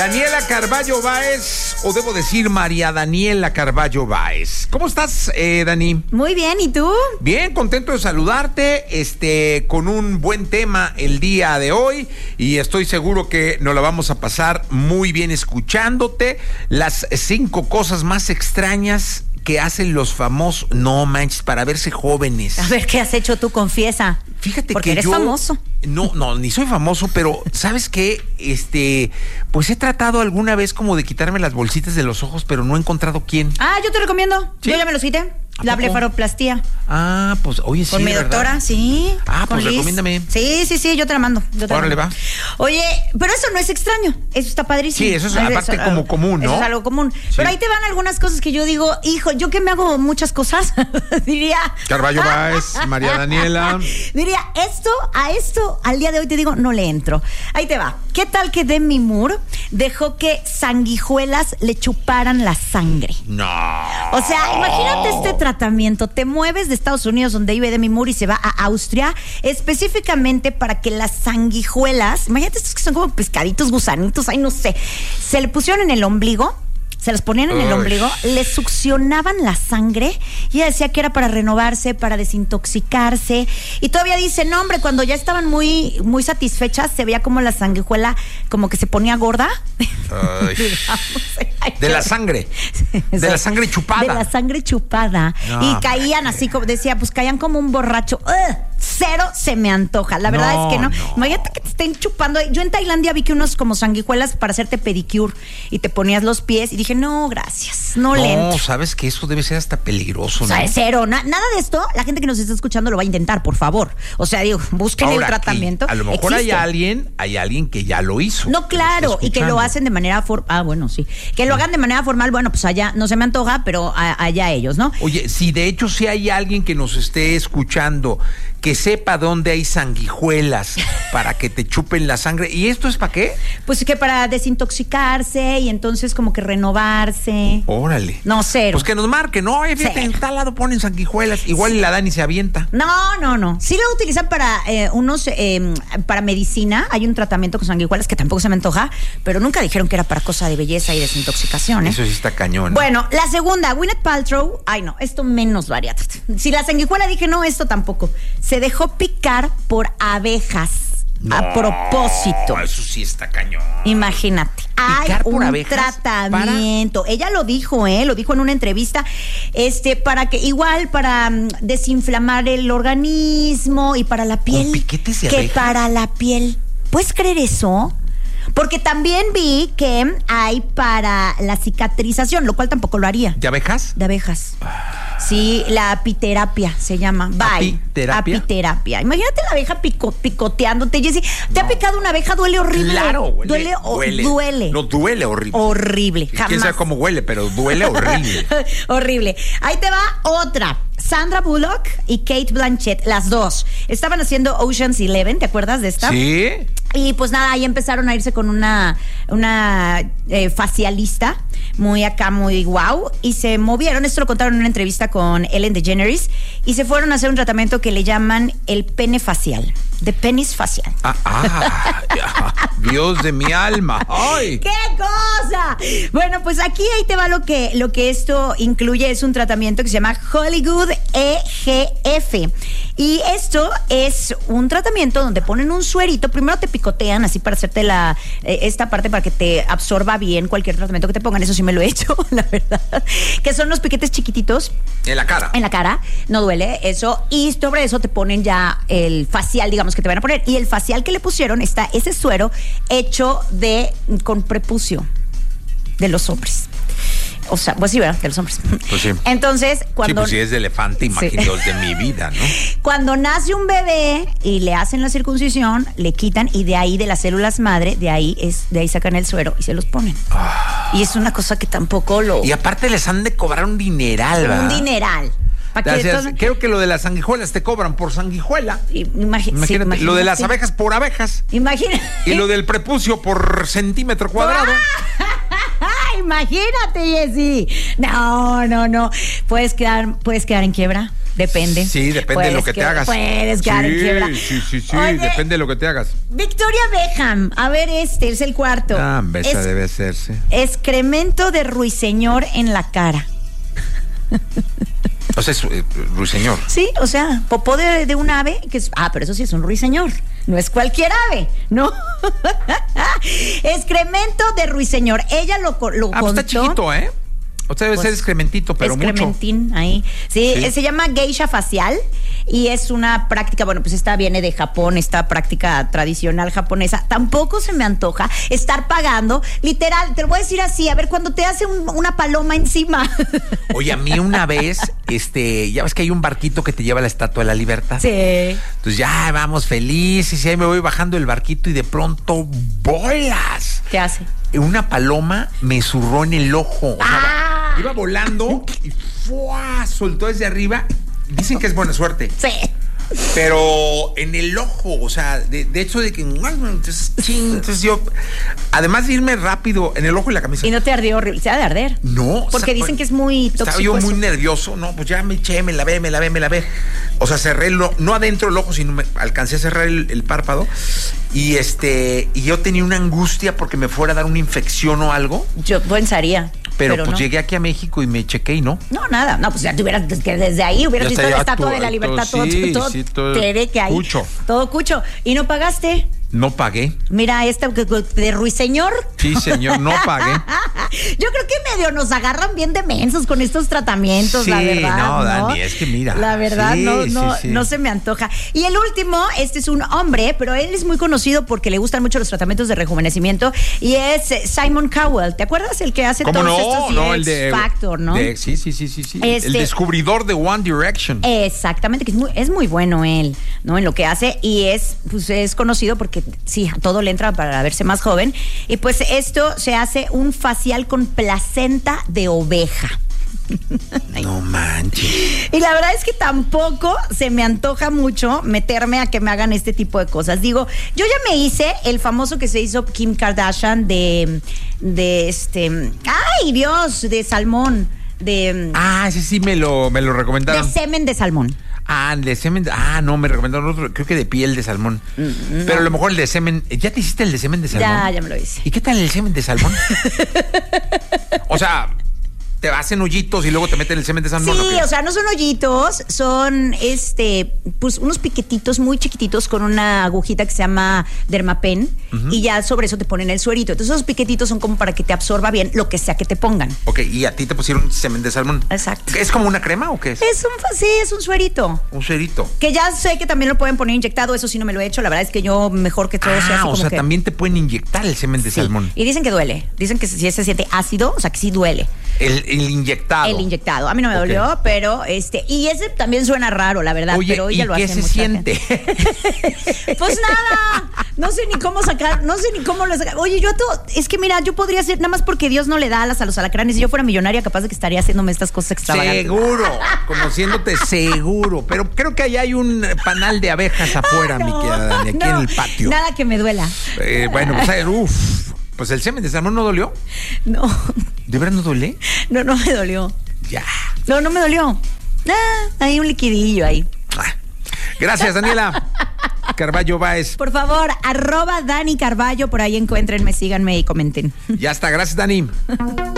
Daniela Carballo Báez, o debo decir María Daniela Carballo Báez. ¿Cómo estás, Dani? Muy bien, ¿y tú? Bien, contento de saludarte, con un buen tema el día de hoy, y estoy seguro que nos la vamos a pasar muy bien escuchándote. Las 5 cosas más extrañas que hacen los famosos, no manches, para verse jóvenes. A ver, ¿qué has hecho tú? Confiesa. Fíjate porque que eres yo famoso. No, ni soy famoso, pero ¿sabes qué? Pues he tratado alguna vez como de quitarme las bolsitas de los ojos, pero no he encontrado quién. Ah, yo te recomiendo. ¿Sí? Yo ya me los quité. La blefaroplastía. Ah, pues oye, sí, con mi ¿verdad? doctora, sí. Ah, pues Liz. recomiéndame. Sí, yo te la mando. Órale, va. Oye, pero eso no es extraño. Eso está padrísimo. Sí, eso es aparte como común, ¿no? Eso es algo común. Sí. Pero ahí te van algunas cosas que yo digo, hijo, yo que me hago muchas cosas, diría. Carballo Báez, María Daniela. Diría, al día de hoy te digo, no le entro. Ahí te va. ¿Qué tal que Demi Moore dejó que sanguijuelas le chuparan la sangre? No. O sea, imagínate este tratamiento. Te mueves de Estados Unidos, donde vive Demi Moore, y se va a Austria, específicamente para que las sanguijuelas, imagínate estos que son como pescaditos, gusanitos, ay, no sé, se le pusieron en el ombligo. Se las ponían en el ombligo, le succionaban la sangre y ella decía que era para renovarse, para desintoxicarse. Y todavía dice, no, hombre, cuando ya estaban muy, muy satisfechas, se veía como la sanguijuela como que se ponía gorda. De la sangre. De la sangre chupada. De la sangre chupada. No, y caían así, como decía, pues caían como un borracho. Cero se me antoja. La verdad es que no. Imagínate que te estén chupando. Yo en Tailandia vi que unos como sanguijuelas para hacerte pedicure y te ponías los pies y dije, no, gracias, no le entro. Sabes que eso debe ser hasta peligroso, ¿no? O sea, cero, nada de esto, la gente que nos está escuchando lo va a intentar, por favor. O sea, digo, busquen el tratamiento. A lo mejor hay alguien que ya lo hizo. No, claro, y que lo hacen de manera bueno, sí. Que lo hagan de manera formal, bueno, pues allá no se me antoja, pero allá ellos, ¿no? Oye, si de hecho sí hay alguien que nos esté escuchando que sepa dónde hay sanguijuelas para que te chupen la sangre. ¿Y esto es para qué? Pues que para desintoxicarse y entonces como que renovarse. Órale. No, cero. Pues que nos marquen, ¿no? Fíjate, en tal lado ponen sanguijuelas. Igual la Dani se avienta. No. Sí lo utilizan para para medicina. Hay un tratamiento con sanguijuelas que tampoco se me antoja, pero nunca dijeron que era para cosa de belleza y desintoxicación, ¿eh? Eso sí está cañón. Bueno, la segunda, Gwyneth Paltrow. Ay, no, esto menos variado. Si la sanguijuela dije no, esto tampoco. Se dejó picar por abejas. No, a propósito. Eso sí está cañón. Imagínate. Hay un tratamiento. Ella lo dijo, lo dijo en una entrevista, para desinflamar el organismo y para la piel. ¿Con piquetes de abejas? abejas? Para la piel. ¿Puedes creer eso? Porque también vi que hay para la cicatrización, lo cual tampoco lo haría. ¿De abejas? De abejas. Sí, la apiterapia se llama. Apiterapia. Imagínate la abeja picoteándote, Jessy. ¿Te ha picado una abeja? Duele horrible. Claro, duele. No, duele horrible. Horrible, jamás. Quién sabe cómo huele, pero duele horrible. Horrible. Ahí te va otra. Sandra Bullock y Kate Blanchett, las dos, estaban haciendo Ocean's 11, ¿te acuerdas de esta? Sí. Y pues nada, ahí empezaron a irse con una facialista, muy guau, y se movieron, esto lo contaron en una entrevista con Ellen DeGeneres, y se fueron a hacer un tratamiento que le llaman el pene facial, de penis facial. Dios de mi alma. ¡Ay! ¡Qué cosa! Bueno, pues ahí te va lo que esto incluye. Es un tratamiento que se llama Hollywood EGF. Y esto es un tratamiento donde ponen un suerito. Primero te picotean así para hacerte esta parte para que te absorba bien cualquier tratamiento que te pongan. Eso sí me lo he hecho, la verdad. Que son los piquetes chiquititos. En la cara. En la cara. No duele eso. Y sobre eso te ponen ya el facial, digamos, que te van a poner. Y el facial que le pusieron está ese suero hecho con prepucio de los hombres. O sea, pues sí, ¿verdad? De los hombres. Pues sí. Entonces, cuando... Sí, pues si es de elefante, imaginaos de mi vida, ¿no? Cuando nace un bebé y le hacen la circuncisión, le quitan y de ahí, de las células madre, de ahí sacan el suero y se los ponen. Y es una cosa que tampoco lo... Y aparte les han de cobrar un dineral, ¿verdad? Un dineral. Creo que lo de las sanguijuelas te cobran por sanguijuela. Imagínate. Lo de las abejas por abejas. Imagínate. Y lo del prepucio por centímetro cuadrado. Imagínate, Jessy. No. Puedes quedar en quiebra. Depende. Sí, depende de lo que te hagas. Puedes quedar en quiebra. Sí, Oye, depende de lo que te hagas. Victoria Beckham, a ver, este es el cuarto. Esa debe hacerse. Excremento de ruiseñor en la cara. O sea, es ruiseñor. Sí, o sea, popó de un ave que es. Pero eso sí es un ruiseñor. No es cualquier ave, ¿no? Excremento de ruiseñor. Ella lo contó. Pues está chiquito, ¿eh? O sea, debe ser excrementito, pero excrementín, mucho. Ahí. Sí, se llama geisha facial y es una práctica, bueno, pues esta viene de Japón, esta práctica tradicional japonesa. Tampoco se me antoja estar pagando, literal, te lo voy a decir así, a ver, cuando te hace una paloma encima. Oye, a mí una vez, ya ves que hay un barquito que te lleva a la Estatua de la Libertad. Sí. Entonces ya vamos felices y ahí me voy bajando el barquito y de pronto, ¡bolas! ¿Qué hace? Una paloma me zurró en el ojo. O sea, iba volando y ¡fua! Soltó desde arriba. Dicen que es buena suerte. Sí. Pero en el ojo, o sea, de hecho de que entonces yo, además de irme rápido en el ojo y la camisa. ¿Y no te ardió horrible? ¿Se ha de arder? No. Porque dicen que es muy tóxico. Estaba yo muy nervioso, no, pues ya me eché, me lavé. O sea, cerré no adentro el ojo, sino alcancé a cerrar el párpado. Y y yo tenía una angustia porque me fuera a dar una infección o algo. Yo pensaría. Pero pues no. Llegué aquí a México y me chequé y no. No, nada. No, pues ya te hubieras, que desde ahí hubieras visto la Estatua de la Libertad, todo cucho. Todo cucho. ¿Y no pagaste? No pagué. Mira, de ruiseñor. Sí, señor, no pagué. Yo creo que medio nos agarran bien de mensos con estos tratamientos, sí, la verdad. No, Dani, es que mira. La verdad, no se me antoja. Y el último, este es un hombre, pero él es muy conocido porque le gustan mucho los tratamientos de rejuvenecimiento y es Simon Cowell. ¿Te acuerdas? El que hace todos estos el de Factor, ¿no? Sí. El descubridor de One Direction. Exactamente, que es muy bueno él, ¿no? En lo que hace y es conocido porque sí, a todo le entra para verse más joven. Y pues esto se hace un facial con placenta de oveja. No manches. Y la verdad es que tampoco se me antoja mucho meterme a que me hagan este tipo de cosas. Digo, yo ya me hice el famoso que se hizo Kim Kardashian de ¡ay, Dios! De salmón. Ese sí me lo recomendaron. De semen de salmón. De semen. No, me recomendaron otro, creo que de piel de salmón. No. Pero a lo mejor el de semen. ¿Ya te hiciste el de semen de salmón? Ya me lo hice. ¿Y qué tal el semen de salmón? O sea, te hacen hoyitos y luego te meten el semen de salmón. Sí, o sea, no son hoyitos, son pues unos piquetitos muy chiquititos con una agujita que se llama Dermapen y ya sobre eso te ponen el suerito. Entonces esos piquetitos son como para que te absorba bien lo que sea que te pongan. Ok, y a ti te pusieron semen de salmón. Exacto. ¿Es como una crema o qué es? Sí, es un suerito. Un suerito. Que ya sé que también lo pueden poner inyectado, eso sí no me lo he hecho. La verdad es que yo mejor que todo sea así como que... también te pueden inyectar el semen de salmón. Y dicen que duele. Dicen que si se siente ácido, o sea que sí duele. El inyectado. El inyectado. A mí no me dolió, pero y ese también suena raro, la verdad. Oye, pero ella lo hace. ¿y qué se siente? Pues nada, no sé ni cómo sacar, no sé ni cómo lo sacar. Oye, es que mira, yo podría ser, nada más porque Dios no le da alas a los alacranes. Si yo fuera millonaria, capaz de que estaría haciéndome estas cosas extravagantes. Seguro, conociéndote seguro. Pero creo que allá hay un panal de abejas afuera, mi querida Dani, aquí en el patio. Nada que me duela. Bueno, pues pues el semen de salmón no dolió. No. ¿De verdad no duele? No me dolió. Ya. No me dolió. Hay un liquidillo ahí. Gracias, Daniela. Carballo Báez. Por favor, @Dani Carballo, por ahí encuéntrenme, síganme y comenten. Ya está, gracias, Dani.